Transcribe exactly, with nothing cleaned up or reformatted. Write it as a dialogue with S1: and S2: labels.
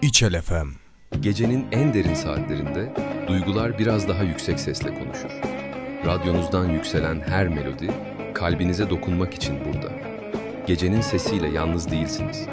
S1: İçel F M.
S2: Gecenin en derin saatlerinde duygular biraz daha yüksek sesle konuşur. Radyonuzdan yükselen her melodi kalbinize dokunmak için burada. Gecenin sesiyle yalnız değilsiniz.